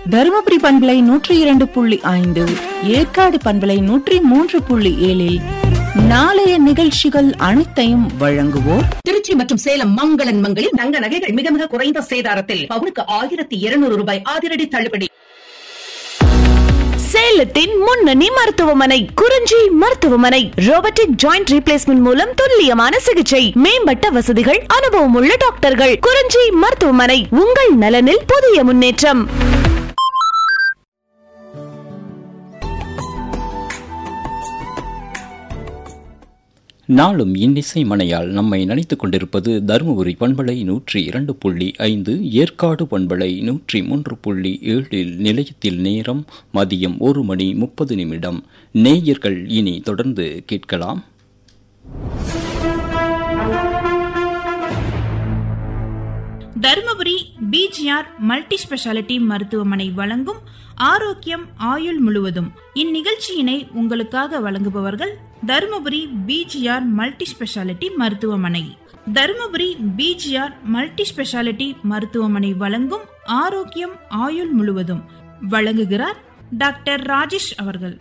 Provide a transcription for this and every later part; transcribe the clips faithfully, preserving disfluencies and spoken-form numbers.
தருமபுரி பண்பலை நூற்றி இரண்டு புள்ளி ஐந்து, ஏற்காடு பண்பலை நூற்றி மூன்று புள்ளி ஏழில் நாளைய நிகழ்ச்சிகள் அனைத்தையும் வழங்குவோர் திருச்சி மற்றும் சேலம் மங்களன் மங்களில் தங்க நகைகள் மிக மிக குறைந்த சேதாரத்தில் பவுனுக்கு ஆயிரத்தி இருநூறு ரூபாய் அதிரடி தள்ளுபடி. சேலத்தின் முன்னணி மருத்துவமனை குறிஞ்சி மருத்துவமனை ரோபோட்டிக் ஜாயிண்ட் ரீப்ளேஸ்மெண்ட் மூலம் துல்லியமான சிகிச்சை, மேம்பட்ட வசதிகள், அனுபவம் உள்ள டாக்டர்கள். குறிஞ்சி மருத்துவமனை, உங்கள் நலனில் புதிய முன்னேற்றம். நாளும் இன்னிசை மனையால் நம்மை நினைத்துக் கொண்டிருப்பது தருமபுரி பண்பலை நூற்றி இரண்டு புள்ளி ஐந்து, ஏற்காடு பண்பலை நூற்றி மூன்று புள்ளி ஏழில். நிலையத்தில் நேரம் மதியம் ஒரு மணி முப்பது நிமிடம். நேயர்கள் இனி தொடர்ந்து கேட்கலாம். தருமபுரி பிஜிஆர் மல்டி ஸ்பெஷாலிட்டி மருத்துவமனை வழங்கும் ஆரோக்கியம் ஆயுள் முழுவதும். இந்நிகழ்ச்சியினை உங்களுக்காக வழங்குபவர்கள் தருமபுரி பிஜிஆர் மல்டி ஸ்பெஷாலிட்டி மருத்துவமனை. தருமபுரி பிஜிஆர் மல்டி ஸ்பெஷாலிட்டி மருத்துவமனை வழங்கும் ஆரோக்கியம் ஆயுள் முழுவதும் வழங்குகிறார் டாக்டர் ராஜேஷ் அவர்கள்.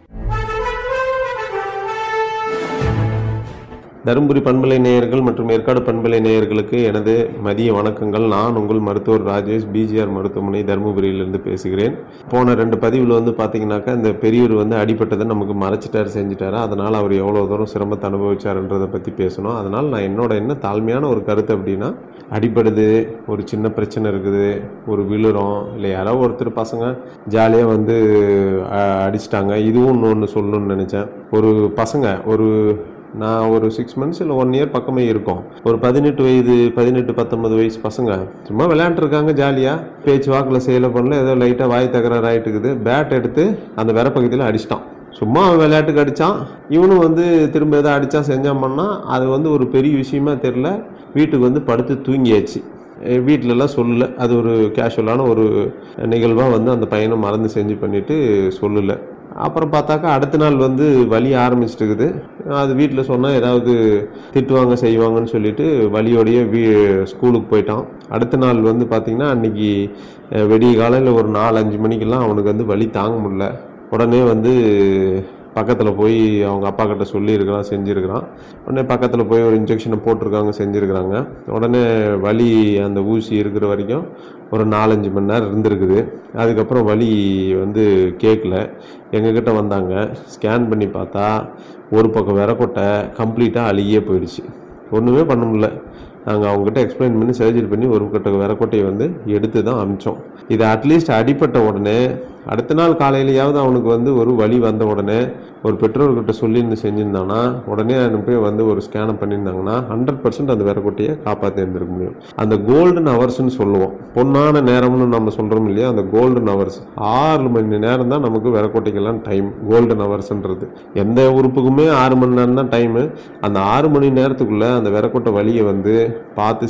தருமபுரி பண்பலை நேயர்கள் மற்றும் ஏற்காடு பண்பலை நேயர்களுக்கு எனது மதிய வணக்கங்கள். நான் உங்கள் மருத்துவர் ராஜேஷ், பிஜிஆர் மருத்துவமனை தருமபுரியிலிருந்து பேசுகிறேன். போன ரெண்டு பதிவில் வந்து பார்த்தீங்கன்னாக்கா, இந்த பெரியவர் வந்து அடிப்பட்டதை நமக்கு மறைச்சிட்டார், செஞ்சுட்டாரு. அதனால் அவர் எவ்வளோ தூரம் சிரமத்தை அனுபவிச்சாருன்றதை பற்றி பேசணும். அதனால் நான் என்னோட என்ன தாழ்மையான ஒரு கருத்து அப்படின்னா, அடிப்படுது, ஒரு சின்ன பிரச்சனை இருக்குது, ஒரு விழுறோம், இல்லை யாரோ ஒருத்தர் பசங்க ஜாலியாக வந்து அடிச்சிட்டாங்க, இதுவும் ஒன்று சொல்லணும்னு நினச்சேன். ஒரு பசங்க ஒரு நான் ஒரு சிக்ஸ் மந்த்ஸ் இல்லை ஒன் இயர் பக்கமே இருக்கும், ஒரு பதினெட்டு வயது பதினெட்டு பத்தொன்பது வயசு பசங்க சும்மா விளையாண்டுருக்காங்க ஜாலியாக, பேச்சு வாக்கில் செயலை பண்ணல, ஏதோ லைட்டாக வாய் தகராறு ஆகிட்டு இருக்குது. பேட் எடுத்து அந்த விர பகுதியில் அடிச்சிட்டான். சும்மா அவன் விளையாட்டுக்கு அடித்தான், இவனும் வந்து திரும்ப எதாவது அடித்தான் செஞ்சான் பண்ணால் அது வந்து ஒரு பெரிய விஷயமா தெரில. வீட்டுக்கு வந்து படுத்து தூங்கியாச்சு. வீட்டிலலாம் சொல்லலை, அது ஒரு கேஷுவலான ஒரு நிகழ்வாக வந்து அந்த பையனை மறந்து செஞ்சு பண்ணிவிட்டு சொல்லலை. அப்புறம் பார்த்தாக்கா அடுத்த நாள் வந்து வலி ஆரம்பிச்சுட்டு இருக்குது. அது வீட்டில் சொன்னால் ஏதாவது திட்டுவாங்க செய்வாங்கன்னு சொல்லிட்டு வலியோடையே வீ ஸ்கூலுக்கு போயிட்டான். அடுத்த நாள் வந்து பார்த்திங்கன்னா அன்றைக்கி வெடிய காலையில் ஒரு நாலு அஞ்சு மணிக்கெல்லாம் அவனுக்கு வந்து வலி தாங்க முடியல. உடனே வந்து பக்கத்தில் போய் அவங்க அப்பா கிட்ட சொல்லியிருக்கிறான், செஞ்சுருக்கிறான். உடனே பக்கத்தில் போய் ஒரு இன்ஜெக்ஷனை போட்டிருக்காங்க, செஞ்சுருக்கிறாங்க. உடனே வலி அந்த ஊசி இருக்கிற வரைக்கும் ஒரு நாலஞ்சு மணி நேரம் இருந்திருக்குது. அதுக்கப்புறம் வலி வந்து கேட்கல. எங்ககிட்ட வந்தாங்க, ஸ்கேன் பண்ணி பார்த்தா ஒரு பக்கம் விரக்கொட்டை கம்ப்ளீட்டாக அழுகியே போயிடுச்சு. ஒன்றுமே பண்ண முடியல. நாங்கள் அவங்ககிட்ட எக்ஸ்பிளைன் பண்ணி சர்ஜரி பண்ணி ஒரு கட்ட விரக்கொட்டையை வந்து எடுத்து தான் அனுப்பிச்சோம். இது அட்லீஸ்ட் அடிப்பட்ட உடனே அடுத்த நாள் காலையிலையாவது அவனுக்கு வந்து ஒரு வலி வந்த உடனே ஒரு பெற்றோர்கிட்ட சொல்லியிருந்து செஞ்சுருந்தாங்கன்னா, உடனே அனுப்பி வந்து ஒரு ஸ்கேனை பண்ணியிருந்தாங்கன்னா ஹண்ட்ரட் பர்சன்ட் அந்த விரக்கொட்டையை காப்பாற்றி இருந்திருக்க முடியும். அந்த கோல்டன் ஹவர்ஸ்ன்னு சொல்லுவோம், பொன்னான நேரம்னு நம்ம சொல்கிறோம் இல்லையா, அந்த கோல்டன் ஹவர்ஸ் ஆறு மணி நேரம் தான் நமக்கு விரக்கொட்டைக்கெல்லாம் டைம். கோல்டன் ஹவர்ஸ்ன்றது எந்த உறுப்புக்குமே ஆறு மணி நேரம் தான் டைமு. அந்த ஆறு மணி நேரத்துக்குள்ளே அந்த விரக்கொட்டை வலியை வந்து பார்த்து